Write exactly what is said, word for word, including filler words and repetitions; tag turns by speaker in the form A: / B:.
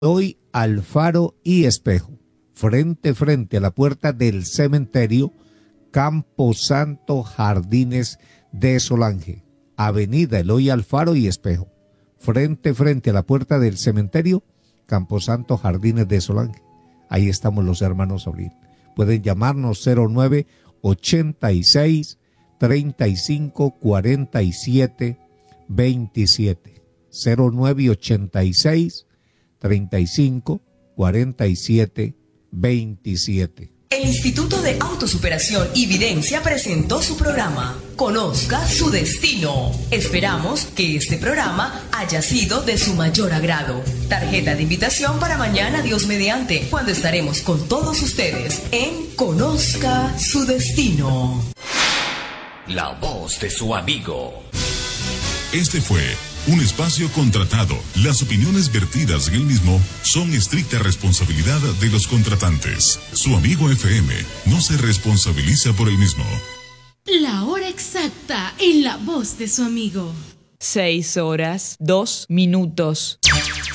A: Hoy Alfaro y Espejo, frente frente a la puerta del cementerio Camposanto Jardines de Solange, Avenida Eloy Alfaro y Espejo, frente frente a la puerta del cementerio Camposanto Jardines de Solange. Ahí estamos los hermanos Abril. Pueden llamarnos cero nueve ochenta y seis treinta y cinco cuarenta y siete veintisiete, cero nueve ochenta y seis treinta y cinco cuarenta y siete veintisiete.
B: El Instituto de Autosuperación y Videncia presentó su programa Conozca su Destino. Esperamos que este programa haya sido de su mayor agrado. Tarjeta de invitación para mañana, Dios mediante, cuando estaremos con todos ustedes en Conozca su Destino.
C: La voz de su amigo.
D: Este fue un espacio contratado. Las opiniones vertidas en el mismo son estricta responsabilidad de los contratantes. Su amigo F M no se responsabiliza por el mismo.
E: La hora exacta en la voz de su amigo.
F: Seis horas, dos minutos.